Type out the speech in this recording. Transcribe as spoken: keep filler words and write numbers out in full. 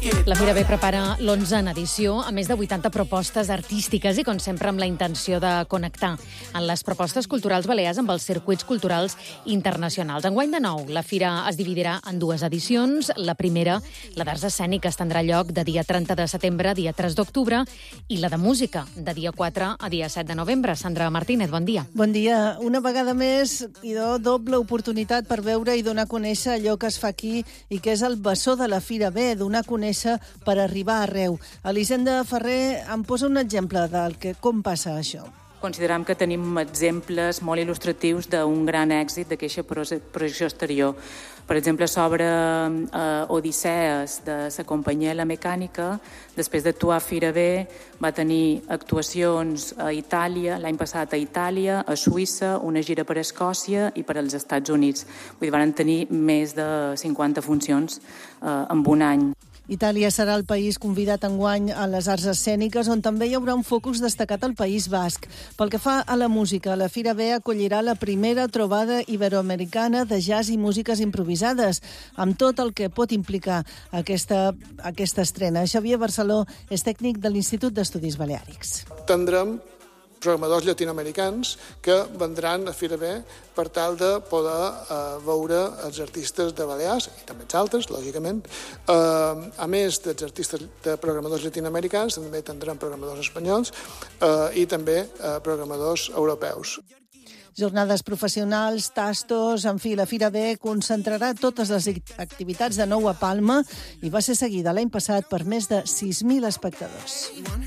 La Fira B prepara l'onzena edició, a més de vuitanta propostes artístiques i, com sempre, amb la intenció de connectar en les propostes culturals balears amb els circuits culturals internacionals. Enguany, de nou, la Fira es dividirà en dues edicions. La primera, la d'arts escèniques, tindrà lloc de dia trenta de setembre a dia tres d'octubre, i la de música, de dia quatre a dia set de novembre. Sandra Martínez, bon dia. Bon dia. Una vegada més, idò, doble oportunitat per veure i donar a conèixer allò que es fa aquí i que és el bessó de la Fira B, donar a conèixer per arribar arreu. Elisenda Ferrer em posa un exemple del que com passa això. Considerem que tenim exemples molt il·lustratius d'un gran èxit d'aquesta projecció exterior. Per exemple, s'obre eh, Odissees de la companyia La Mecànica. Després d'actuar a Fira B, va tenir actuacions a Itàlia, l'any passat a Itàlia, a Suïssa, una gira per Escòcia i per als Estats Units. Vull dir, van tenir més de cinquanta funcions eh, en un any. Itàlia serà el país convidat enguany a les arts escèniques, on també hi haurà un focus destacat al País Basc. Pel que fa a la música, la Fira B acollirà la primera trobada iberoamericana de jazz i músiques improvisades, amb tot el que pot implicar aquesta, aquesta estrena. Xavier Barceló és tècnic de l'Institut d'Estudis Baleàrics. Tindrem programadors llatinoamericans que vendran a Fira B per tal de poder eh, veure els artistes de Balears, i també els altres, lògicament. Eh, a més dels artistes de programadors llatinoamericans, també tindrem programadors espanyols eh, i també eh, programadors europeus. Jornades professionals, tastos, en fi, la Fira B concentrarà totes les activitats de nou a Palma i va ser seguida l'any passat per més de sis mil espectadors.